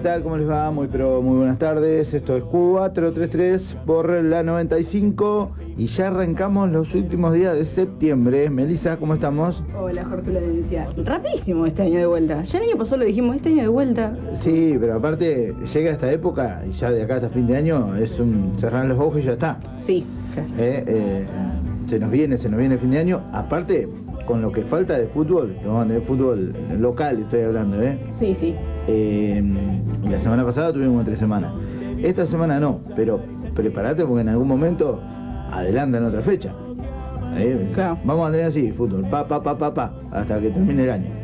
tal? ¿Cómo les va? Muy buenas tardes. Esto es Q433 por la 95 y ya arrancamos los últimos días de septiembre. Melissa, ¿cómo estamos? Hola, Jorge Florencia. Rapidísimo este año de vuelta. Ya el año pasado lo dijimos, este año de vuelta. Sí, pero aparte llega esta época y ya de acá hasta fin de año es un cerrar los ojos y ya está. Sí, claro. Se nos viene el fin de año. Aparte, con lo que falta de fútbol, que vamos a tener fútbol local, estoy hablando, Sí, sí. La semana pasada tuvimos 3 semanas. Esta semana no, pero prepárate porque en algún momento adelantan otra fecha. Claro. Vamos a tener así, fútbol, hasta que termine el año.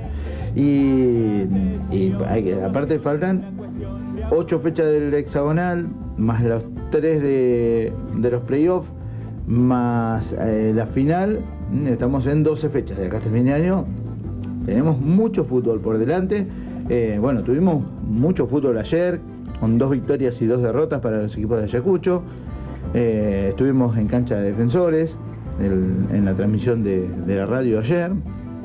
Y aparte faltan 8 fechas del hexagonal, más los 3 de los playoffs, más la final. Estamos en 12 fechas de acá hasta el fin de año. Tenemos mucho fútbol por delante. Tuvimos mucho fútbol ayer, con 2 victorias y 2 derrotas para los equipos de Ayacucho. Estuvimos en cancha de Defensores, en la transmisión de la radio ayer.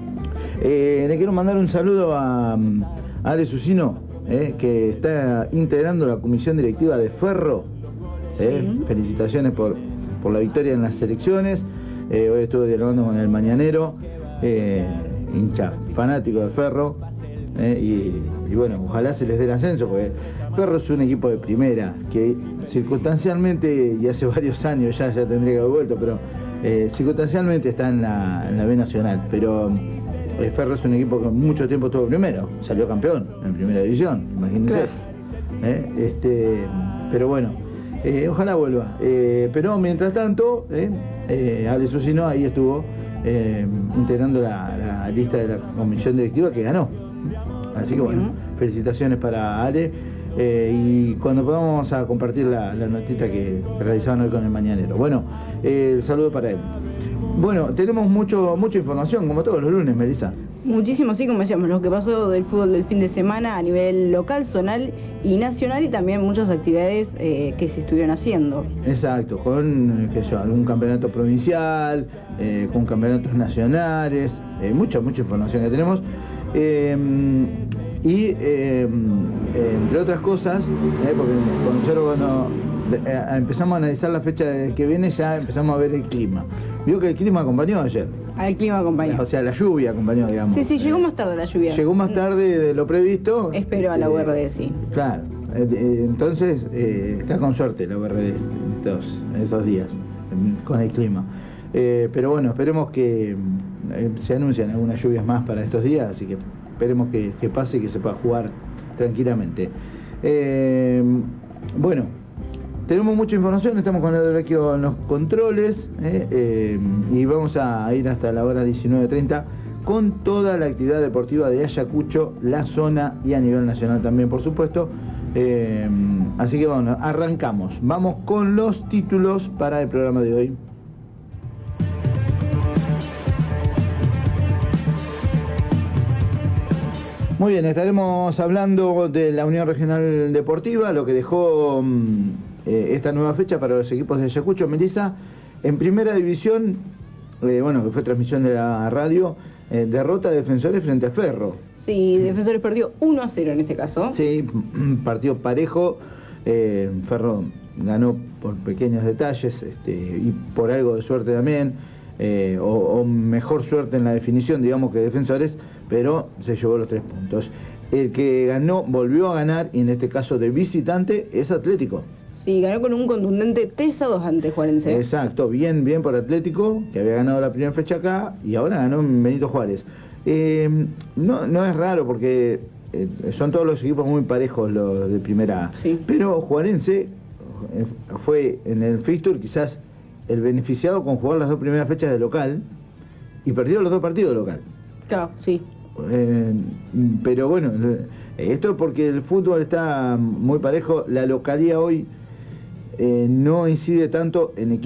Le quiero mandar un saludo a Ale Susino, que está integrando la comisión directiva de Ferro. Sí. Felicitaciones por la victoria en las elecciones. Hoy estuve dialogando con el Mañanero, hincha fanático de Ferro. Y bueno, ojalá se les dé el ascenso, porque Ferro es un equipo de primera que circunstancialmente, y hace varios años ya tendría que haber vuelto, pero circunstancialmente está en la B Nacional. Pero Ferro es un equipo que mucho tiempo estuvo primero, salió campeón en primera división, imagínense. Claro. Pero bueno, ojalá vuelva. Pero mientras tanto, Ale Susino ahí estuvo integrando la lista de la comisión directiva que ganó. Así que bueno, felicitaciones para Ale. Y cuando podamos a compartir la notita que realizaban hoy con el Mañanero. Bueno, el saludo para él. Bueno, tenemos mucha información, como todos los lunes, Melissa. Muchísimo, sí, como decíamos, lo que pasó del fútbol del fin de semana a nivel local, zonal y nacional, y también muchas actividades que se estuvieron haciendo. Exacto, con algún campeonato provincial, con campeonatos nacionales, mucha información que tenemos. Entre otras cosas, porque cuando empezamos a analizar la fecha que viene, ya empezamos a ver el clima. Vio que el clima acompañó ayer. El clima acompañó. O sea, la lluvia acompañó, digamos. Sí, llegó más tarde la lluvia. Llegó más tarde de lo previsto. Espero a la URD, sí. Claro. Entonces, está con suerte la URD esos días, con el clima. Pero bueno, esperemos que se anuncian algunas lluvias más para estos días, así que esperemos que pase y que se pueda jugar tranquilamente. Tenemos mucha información, estamos con el Vecchio en los controles, y vamos a ir hasta la hora 19:30 con toda la actividad deportiva de Ayacucho, la zona y a nivel nacional también, por supuesto. Así que bueno, arrancamos. Vamos con los títulos para el programa de hoy. Muy bien, estaremos hablando de la Unión Regional Deportiva, lo que dejó esta nueva fecha para los equipos de Ayacucho. Melissa, en primera división, que fue transmisión de la radio, derrota de Defensores frente a Ferro. Sí, Defensores perdió 1-0 en este caso. Sí, partido parejo. Ferro ganó por pequeños detalles y por algo de suerte también, o mejor suerte en la definición, digamos, que Defensores, pero se llevó los 3 puntos. El que ganó, volvió a ganar, y en este caso de visitante, es Atlético. Sí, ganó con un contundente 3-2 ante Juarense. Exacto, bien por Atlético, que había ganado la primera fecha acá y ahora ganó en Benito Juárez. No es raro porque son todos los equipos muy parejos los de primera A. Sí. Pero Juarense fue en el fixture quizás el beneficiado con jugar las 2 primeras fechas de local y perdió los 2 partidos de local. Claro, sí. Pero bueno, esto es porque el fútbol está muy parejo. La localía hoy no incide tanto en equipos